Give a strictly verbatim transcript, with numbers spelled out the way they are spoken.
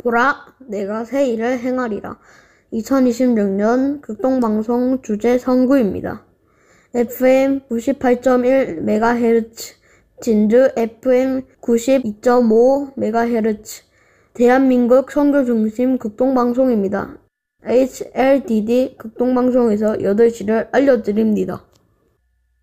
보라, 내가 새 일을 행하리라. 이천이십육 년 극동방송 주제 선구입니다. 에프엠 구십팔 점 일 메가헤르츠, 진주 에프엠 구십이 점 오 메가헤르츠, 대한민국 선교중심 극동방송입니다. 에이치엘디디 극동방송에서 여덟 시를 알려드립니다.